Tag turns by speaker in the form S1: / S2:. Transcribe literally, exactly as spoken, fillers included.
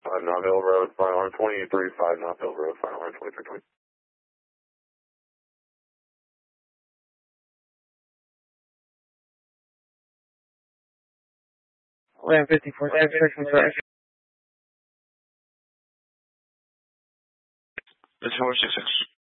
S1: five Knotville Road, final one twenty-three five Knotville Road, final one twenty-three twenty.
S2: Land fifty-four, search.
S3: It's four six six.